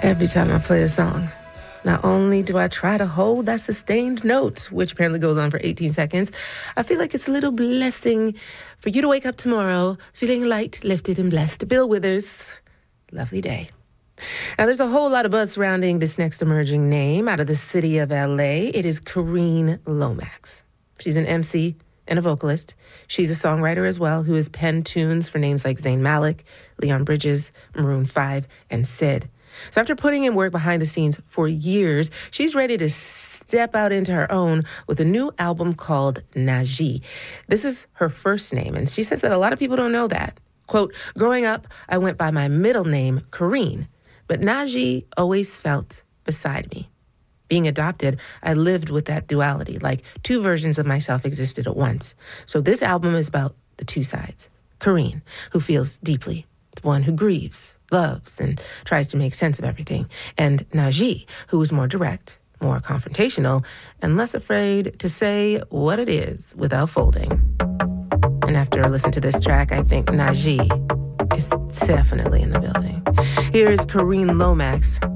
Every time I play a song, not only do I try to hold that sustained note, which apparently goes on for 18 seconds, I feel like it's a little blessing for you to wake up tomorrow feeling light, lifted, and blessed. Bill Withers, lovely day. Now, there's a whole lot of buzz surrounding this next emerging name out of the city of L.A. It is Kareen Lomax. She's an MC and a vocalist. She's a songwriter as well who has penned tunes for names like Zayn Malik, Leon Bridges, Maroon 5, and Syd. So after putting in work behind the scenes for years, she's ready to step out into her own with a new album called Najee. This is her first name, and she says that a lot of people don't know that. Quote, growing up, I went by my middle name, Kareen, but Najee always felt beside me. Being adopted, I lived with that duality, like two versions of myself existed at once. So this album is about the two sides. Kareen, who feels deeply, the one who grieves, loves, and tries to make sense of everything. And Najee, who is more direct, more confrontational, and less afraid to say what it is without folding. And after I listen to this track, I think Najee is definitely in the building. Here is Kareen Lomax